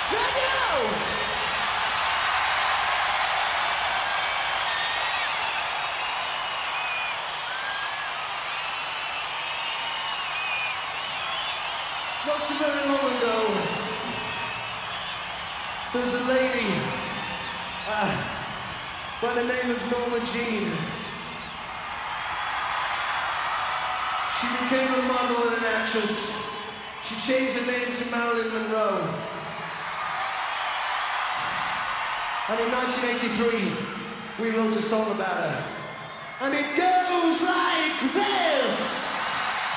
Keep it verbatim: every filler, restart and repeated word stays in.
Thank you! Not so very long ago, there was a lady uh, by the name of Norma Jean. She became a model and an actress. She changed her name to Marilyn Monroe. And in nineteen eighty-three, we wrote a song about her. And it goes like this!